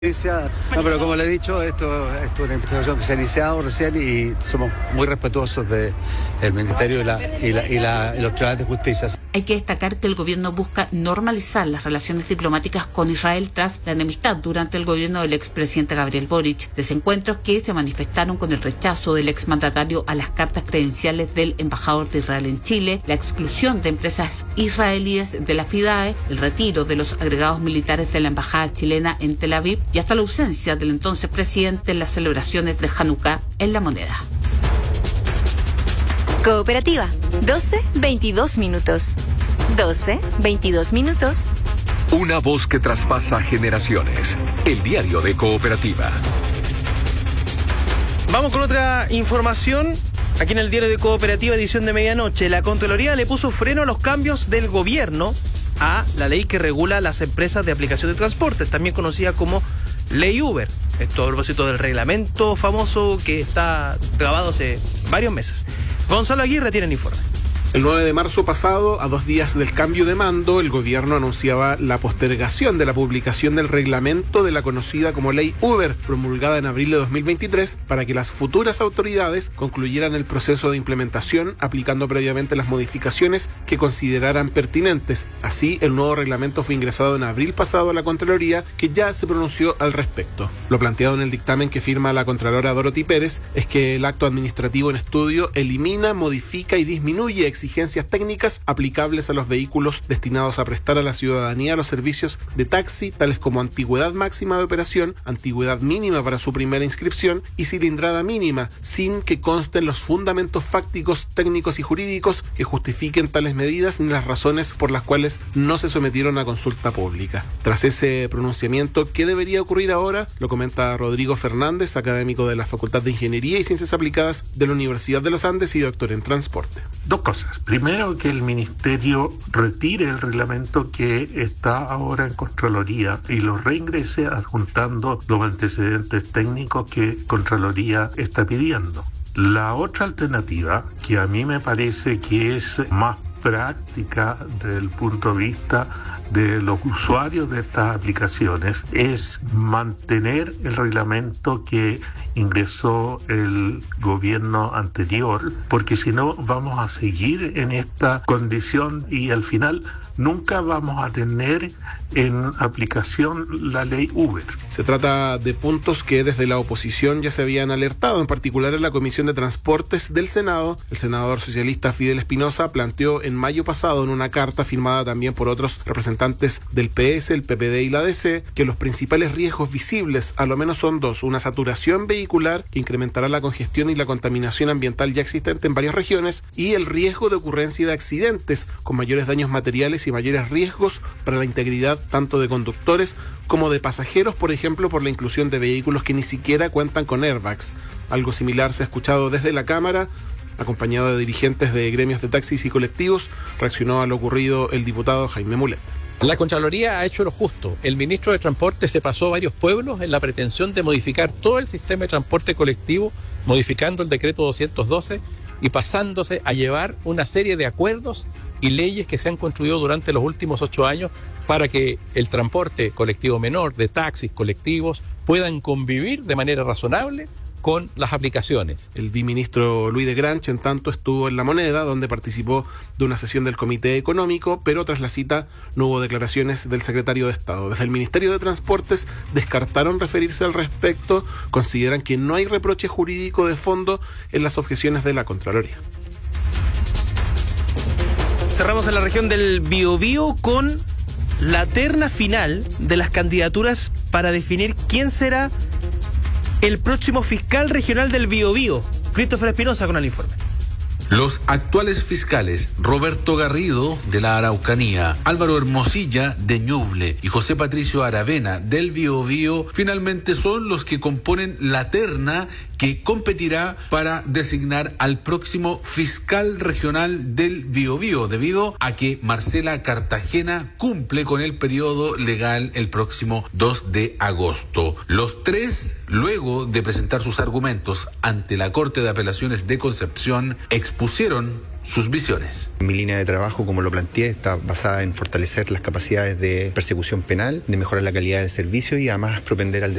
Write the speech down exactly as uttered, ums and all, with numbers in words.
No, pero como le he dicho, esto, esto es una investigación que se ha iniciado recién y somos muy respetuosos del Ministerio y, la, y, la, y, la, y los tribunales de justicia. Hay que destacar que el gobierno busca normalizar las relaciones diplomáticas con Israel tras la enemistad durante el gobierno del expresidente Gabriel Boric. Desencuentros que se manifestaron con el rechazo del exmandatario a las cartas credenciales del embajador de Israel en Chile, la exclusión de empresas israelíes de la FIDAE, el retiro de los agregados militares de la embajada chilena en Tel Aviv y hasta la ausencia del entonces presidente en las celebraciones de Hanukkah en La Moneda. Cooperativa, doce veintidós minutos. doce veintidós minutos. Una voz que traspasa generaciones. El diario de Cooperativa. Vamos con otra información. Aquí en el diario de Cooperativa, edición de medianoche, la Contraloría le puso freno a los cambios del gobierno a la ley que regula las empresas de aplicación de transportes, también conocida como Ley Uber. Esto a propósito del reglamento famoso que está grabado hace varios meses. Gonzalo Aguirre tiene el informe. El nueve de marzo pasado, a dos días del cambio de mando, el gobierno anunciaba la postergación de la publicación del reglamento de la conocida como Ley Uber, promulgada en abril de dos mil veintitrés, para que las futuras autoridades concluyeran el proceso de implementación, aplicando previamente las modificaciones que consideraran pertinentes. Así, el nuevo reglamento fue ingresado en abril pasado a la Contraloría, que ya se pronunció al respecto. Lo planteado en el dictamen que firma la Contralora Dorothy Pérez es que el acto administrativo en estudio elimina, modifica y disminuye exigencias técnicas aplicables a los vehículos destinados a prestar a la ciudadanía los servicios de taxi, tales como antigüedad máxima de operación, antigüedad mínima para su primera inscripción y cilindrada mínima, sin que consten los fundamentos fácticos, técnicos y jurídicos que justifiquen tales medidas ni las razones por las cuales no se sometieron a consulta pública. Tras ese pronunciamiento, ¿qué debería ocurrir ahora? Lo comenta Rodrigo Fernández, académico de la Facultad de Ingeniería y Ciencias Aplicadas de la Universidad de los Andes y doctor en transporte. Dos cosas. Primero, que el Ministerio retire el reglamento que está ahora en Contraloría y lo reingrese adjuntando los antecedentes técnicos que Contraloría está pidiendo. La otra alternativa, que a mí me parece que es más práctica desde el punto de vista de los usuarios de estas aplicaciones, es mantener el reglamento que ingresó el gobierno anterior, porque si no vamos a seguir en esta condición y al final nunca vamos a tener en aplicación la ley Uber. Se trata de puntos que desde la oposición ya se habían alertado, en particular en la Comisión de Transportes del Senado. El senador socialista Fidel Espinosa planteó en mayo pasado en una carta firmada también por otros representantes del P S, el P P D y la D C, que los principales riesgos visibles a lo menos son dos: una saturación vehicular que incrementará la congestión y la contaminación ambiental ya existente en varias regiones, y el riesgo de ocurrencia de accidentes con mayores daños materiales y mayores riesgos para la integridad tanto de conductores como de pasajeros, por ejemplo, por la inclusión de vehículos que ni siquiera cuentan con airbags. Algo similar se ha escuchado desde la Cámara. Acompañado de dirigentes de gremios de taxis y colectivos, reaccionó a lo ocurrido el diputado Jaime Mulet. La Contraloría ha hecho lo justo. El ministro de Transporte se pasó a varios pueblos en la pretensión de modificar todo el sistema de transporte colectivo, modificando el decreto doscientos doce y pasándose a llevar una serie de acuerdos y leyes que se han construido durante los últimos ocho años para que el transporte colectivo menor, de taxis, colectivos, puedan convivir de manera razonable con las aplicaciones. El biministro Luis de Granch, en tanto, estuvo en La Moneda, donde participó de una sesión del Comité Económico, pero tras la cita no hubo declaraciones del secretario de Estado. Desde el Ministerio de Transportes descartaron referirse al respecto, consideran que no hay reproche jurídico de fondo en las objeciones de la Contraloría. Cerramos en la región del Biobío con la terna final de las candidaturas para definir quién será el próximo fiscal regional del Biobío. Christopher Espinosa con el informe. Los actuales fiscales Roberto Garrido, de la Araucanía, Álvaro Hermosilla, de Ñuble, y José Patricio Aravena, del Biobío, finalmente son los que componen la terna que competirá para designar al próximo fiscal regional del Biobío, debido a que Marcela Cartagena cumple con el periodo legal el próximo dos de agosto. Los tres, luego de presentar sus argumentos ante la Corte de Apelaciones de Concepción, expusieron expusieron sus visiones. Mi línea de trabajo, como lo planteé, está basada en fortalecer las capacidades de persecución penal, de mejorar la calidad del servicio y además propender al